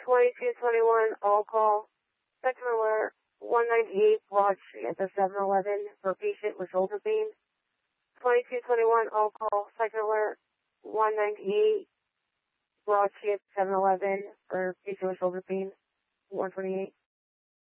2221, all call. Second alert, 198 Broad Street at the 7-Eleven for a patient with shoulder pain. 2221, all call. Second alert, 198 Broad Street, 7-Eleven for a patient with shoulder pain. 128.